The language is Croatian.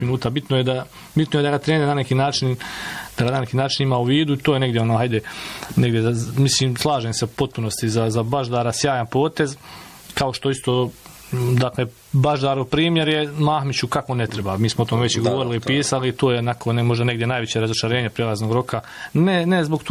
minuta. Bitno je da ga trener na neki način ima u vidu. To je negdje mislim, slažem se potpunosti za Baždara, sjajan potez, kao što isto, dakle, Baždarov primjer je Mahmiću kako ne treba. Mi smo o tom već govorili i pisali, to je ne može negdje najveće razočarenje prijelaznog roka. Ne zbog